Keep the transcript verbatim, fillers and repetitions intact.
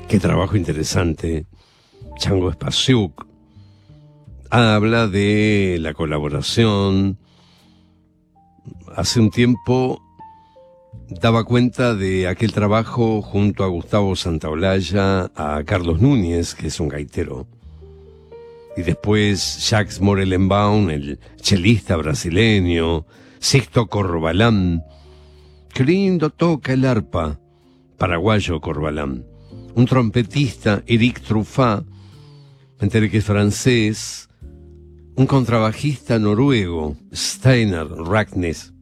Qué trabajo interesante. Chango Spasiuk habla de la colaboración. Hace un tiempo daba cuenta de aquel trabajo junto a Gustavo Santaolalla, a Carlos Núñez, que es un gaitero, y después Jacques Morelenbaum, el chelista brasileño, Sixto Corbalán. Qué lindo toca el arpa, paraguayo Corbalán. Un trompetista, Eric Truffat, me enteré que es francés. Un contrabajista noruego, Steinar Raknes.